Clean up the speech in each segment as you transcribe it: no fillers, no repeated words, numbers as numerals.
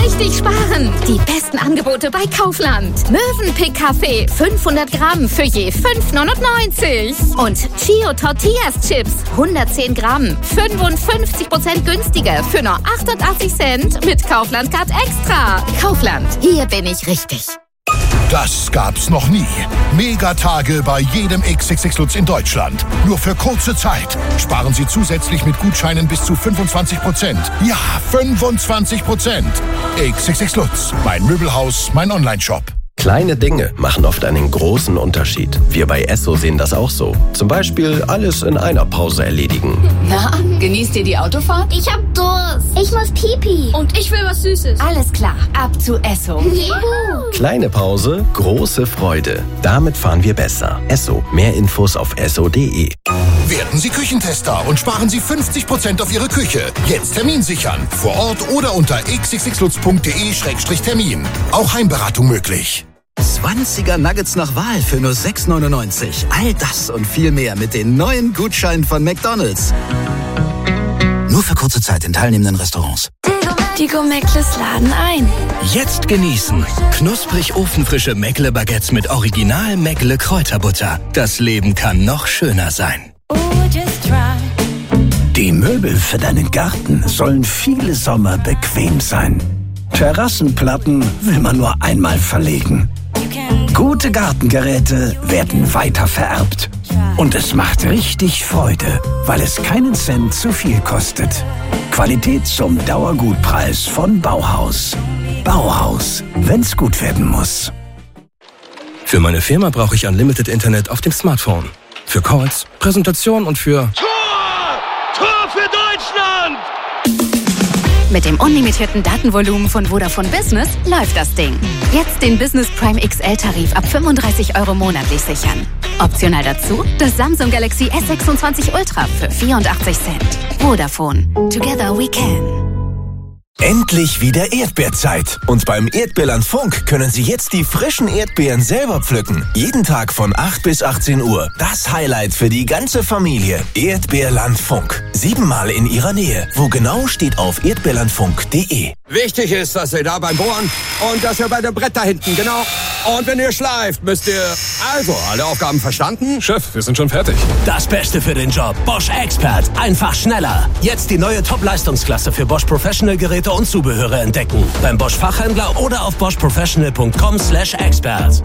richtig sparen. Die besten Angebote bei Kaufland. Mövenpick Kaffee 500 Gramm für je 5,99. Und Chio Tortillas Chips 110 Gramm 55% günstiger für nur 88 Cent mit Kaufland Card Extra. Kaufland, hier bin ich richtig. Das gab's noch nie. Megatage bei jedem XXX Lutz in Deutschland. Nur für kurze Zeit. Sparen Sie zusätzlich mit Gutscheinen bis zu 25%. Ja, 25%. XXX Lutz. Mein Möbelhaus, mein Onlineshop. Kleine Dinge machen oft einen großen Unterschied. Wir bei Esso sehen das auch so. Zum Beispiel alles in einer Pause erledigen. Na, genießt ihr die Autofahrt? Ich hab Durst. Ich muss Pipi. Und ich will was Süßes. Alles klar, ab zu Esso. Juhu. Kleine Pause, große Freude. Damit fahren wir besser. Esso. Mehr Infos auf esso.de. Werden Sie Küchentester und sparen Sie 50% auf Ihre Küche. Jetzt Termin sichern. Vor Ort oder unter xxxlutz.de/termin. Auch Heimberatung möglich. 20er Nuggets nach Wahl für nur 6,99. All das und viel mehr mit den neuen Gutscheinen von McDonald's. Nur für kurze Zeit in teilnehmenden Restaurants. Die Go-Meckles laden ein. Jetzt genießen. Knusprig ofenfrische Meckle-Baguettes mit Original Meckle Kräuterbutter. Das Leben kann noch schöner sein. Die Möbel für deinen Garten sollen viele Sommer bequem sein. Terrassenplatten will man nur einmal verlegen. Gute Gartengeräte werden weiter vererbt. Und es macht richtig Freude, weil es keinen Cent zu viel kostet. Qualität zum Dauergutpreis von Bauhaus. Bauhaus, wenn's gut werden muss. Für meine Firma brauche ich Unlimited Internet auf dem Smartphone. Für Calls, Präsentation und für... Tor für Deutschland! Mit dem unlimitierten Datenvolumen von Vodafone Business läuft das Ding. Jetzt den Business Prime XL-Tarif ab 35 € monatlich sichern. Optional dazu das Samsung Galaxy S26 Ultra für 84 Cent. Vodafone. Together we can. Endlich wieder Erdbeerzeit. Und beim Erdbeerland Funk können Sie jetzt die frischen Erdbeeren selber pflücken. Jeden Tag von 8 bis 18 Uhr. Das Highlight für die ganze Familie. Erdbeerland Funk. 7-mal in Ihrer Nähe. Wo genau, steht auf erdbeerlandfunk.de. Wichtig ist, dass ihr da beim Bohren und dass ihr bei dem Brett da hinten, genau. Und wenn ihr schleift, müsst ihr... Also, alle Aufgaben verstanden? Chef, wir sind schon fertig. Das Beste für den Job. Bosch Expert. Einfach schneller. Jetzt die neue Top-Leistungsklasse für Bosch Professional-Geräte und Zubehöre entdecken. Beim Bosch Fachhändler oder auf boschprofessional.com/expert.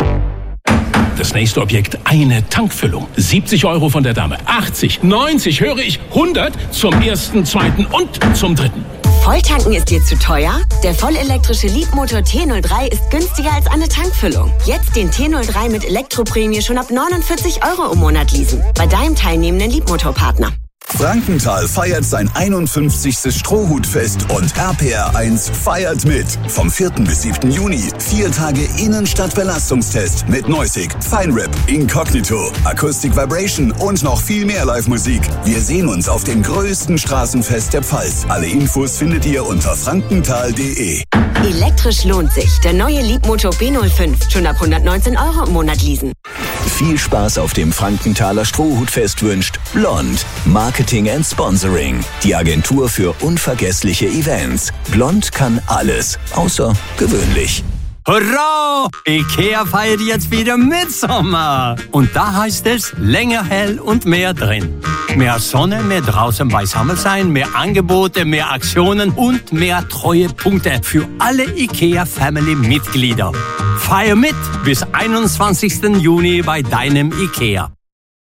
Das nächste Objekt, eine Tankfüllung. 70 € von der Dame. 80, 90, höre ich, 100 zum ersten, zweiten und zum dritten. Volltanken ist dir zu teuer? Der vollelektrische Leapmotor T03 ist günstiger als eine Tankfüllung. Jetzt den T03 mit Elektroprämie schon ab 49 € im Monat leasen. Bei deinem teilnehmenden Leapmotor-Partner. Frankenthal feiert sein 51. Strohhutfest und RPR1 feiert mit. Vom 4. bis 7. Juni 4 Tage Innenstadt-Belastungstest mit Noisig, Feinrip, Incognito, Acoustic Vibration und noch viel mehr Live-Musik. Wir sehen uns auf dem größten Straßenfest der Pfalz. Alle Infos findet ihr unter frankenthal.de. Elektrisch lohnt sich. Der neue Leapmotor B05 schon ab 119 € im Monat leasen. Viel Spaß auf dem Frankenthaler Strohhutfest wünscht Blond. Marketing and Sponsoring. Die Agentur für unvergessliche Events. Blond kann alles, außer gewöhnlich. Hurra! IKEA feiert jetzt wieder Mitsommer. Und da heißt es länger hell und mehr drin. Mehr Sonne, mehr draußen beisammen sein, mehr Angebote, mehr Aktionen und mehr Treuepunkte für alle IKEA-Family-Mitglieder. Feier mit bis 21. Juni bei deinem IKEA.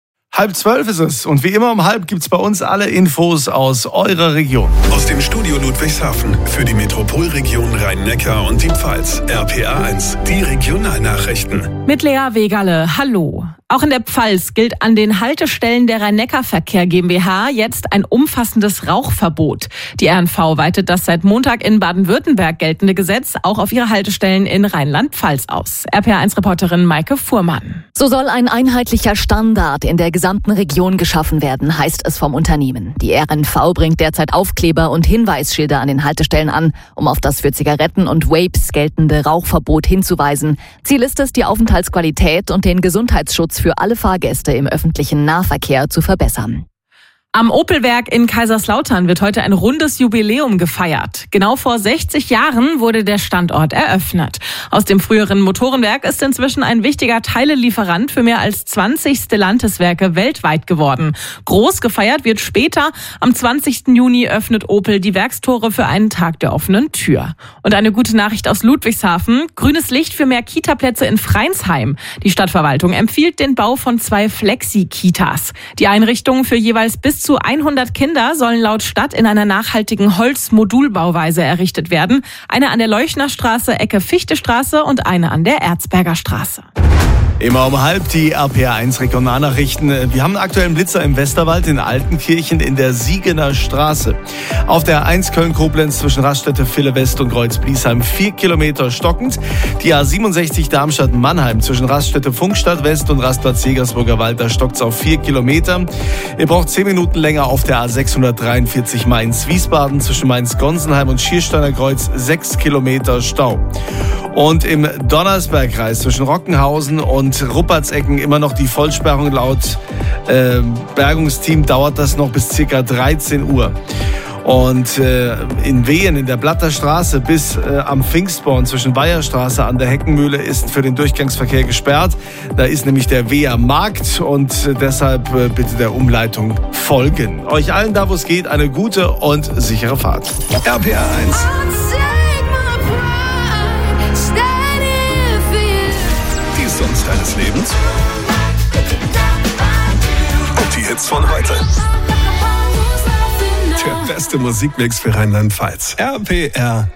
11:30 ist es und wie immer um 11 gibt's bei uns alle Infos aus eurer Region. Aus dem Studio Ludwigshafen für die Metropolregion Rhein-Neckar und die Pfalz. RPA1, die Regionalnachrichten. Mit Lea Wegerle, hallo. Auch in der Pfalz gilt an den Haltestellen der Rhein-Neckar-Verkehr GmbH jetzt ein umfassendes Rauchverbot. Die RNV weitet das seit Montag in Baden-Württemberg geltende Gesetz auch auf ihre Haltestellen in Rheinland-Pfalz aus. RPA1-Reporterin Maike Fuhrmann. So soll ein einheitlicher Standard in der gesamten Region geschaffen werden, heißt es vom Unternehmen. Die RNV bringt derzeit Aufkleber und Hinweisschilder an den Haltestellen an, um auf das für Zigaretten und Vapes geltende Rauchverbot hinzuweisen. Ziel ist es, die Aufenthaltsqualität und den Gesundheitsschutz für alle Fahrgäste im öffentlichen Nahverkehr zu verbessern. Am Opel-Werk in Kaiserslautern wird heute ein rundes Jubiläum gefeiert. Genau vor 60 Jahren wurde der Standort eröffnet. Aus dem früheren Motorenwerk ist inzwischen ein wichtiger Teilelieferant für mehr als 20 Stellantis-Werke weltweit geworden. Groß gefeiert wird später. Am 20. Juni öffnet Opel die Werkstore für einen Tag der offenen Tür. Und eine gute Nachricht aus Ludwigshafen. Grünes Licht für mehr Kitaplätze in Freinsheim. Die Stadtverwaltung empfiehlt den Bau von 2 Flexi-Kitas. Die Einrichtungen für jeweils bis zu 100 Kinder sollen laut Stadt in einer nachhaltigen Holzmodulbauweise errichtet werden. Eine an der Leuchnerstraße, Ecke Fichtestraße und eine an der Erzberger Straße. Immer um 12:30 die RPR1 Regionalnachrichten. Wir haben einen aktuellen Blitzer im Westerwald in Altenkirchen in der Siegener Straße. Auf der 1 Köln-Koblenz zwischen Raststätte Ville West und Kreuz-Bliesheim 4 Kilometer stockend. Die A67 Darmstadt-Mannheim zwischen Raststätte Funkstadt West und Rastplatz Jägersburger Wald, da stockt's auf 4 Kilometer. Ihr braucht 10 Minuten länger auf der A643 Mainz-Wiesbaden zwischen Mainz-Gonsenheim und Schiersteiner Kreuz 6 Kilometer Stau. Und im Donnersbergkreis zwischen Rockenhausen und Ruppertsecken immer noch die Vollsperrung. Laut Bergungsteam dauert das noch bis ca. 13 Uhr. Und in Wehen in der Blatter Straße bis am Pfingstborn zwischen Bayerstraße an der Heckenmühle ist für den Durchgangsverkehr gesperrt. Da ist nämlich der Weher Markt und deshalb bitte der Umleitung folgen. Euch allen da, wo es geht, eine gute und sichere Fahrt. RPR1. Die Songs deines Lebens. Und die Hits von heute. Der beste Musikmix für Rheinland-Pfalz. RPR